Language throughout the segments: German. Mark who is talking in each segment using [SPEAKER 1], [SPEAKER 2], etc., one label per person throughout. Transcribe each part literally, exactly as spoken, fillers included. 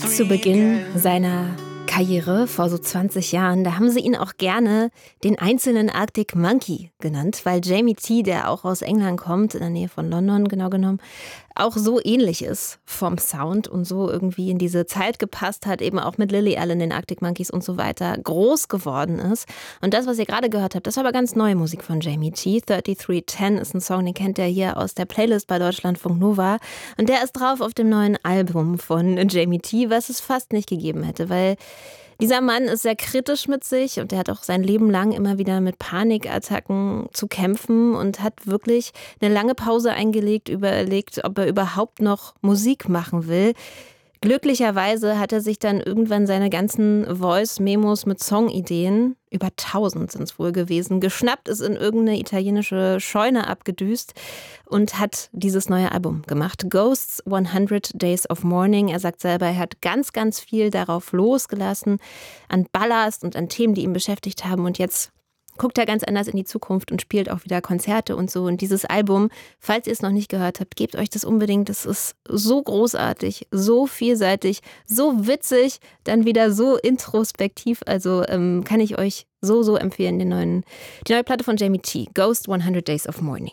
[SPEAKER 1] Zu Beginn seiner Karriere vor so zwanzig Jahren, da haben sie ihn auch gerne den einzelnen Arctic Monkey genannt, weil Jamie T., der auch aus England kommt, in der Nähe von London genau genommen, auch so ähnlich ist vom Sound und so irgendwie in diese Zeit gepasst hat, eben auch mit Lily Allen, den Arctic Monkeys und so weiter, groß geworden ist. Und das, was ihr gerade gehört habt, das war aber ganz neue Musik von Jamie T. dreiunddreißig zehn ist ein Song, den kennt ihr hier aus der Playlist bei Deutschlandfunk Nova. Und der ist drauf auf dem neuen Album von Jamie T., was es fast nicht gegeben hätte, weil dieser Mann ist sehr kritisch mit sich und er hat auch sein Leben lang immer wieder mit Panikattacken zu kämpfen und hat wirklich eine lange Pause eingelegt, überlegt, ob er überhaupt noch Musik machen will. Glücklicherweise hat er sich dann irgendwann seine ganzen Voice-Memos mit Songideen, über tausend sind es wohl gewesen, geschnappt, ist in irgendeine italienische Scheune abgedüst und hat dieses neue Album gemacht. Ghosts hundert Days of Mourning. Er sagt selber, er hat ganz, ganz viel darauf losgelassen, an Ballast und an Themen, die ihn beschäftigt haben. Und jetzt guckt er ganz anders in die Zukunft und spielt auch wieder Konzerte und so. Und dieses Album, falls ihr es noch nicht gehört habt, gebt euch das unbedingt. Das ist so großartig, so vielseitig, so witzig, dann wieder so introspektiv. Also ähm, kann ich euch so, so empfehlen, den neuen, die neue Platte von Jamie T. Ghost hundert Days of Mourning.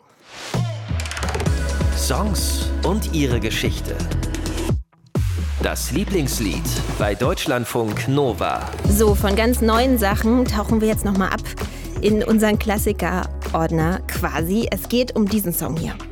[SPEAKER 2] Songs und ihre Geschichte. Das Lieblingslied bei Deutschlandfunk Nova.
[SPEAKER 1] So, von ganz neuen Sachen tauchen wir jetzt nochmal ab in unseren Klassiker-Ordner quasi. Es geht um diesen Song hier.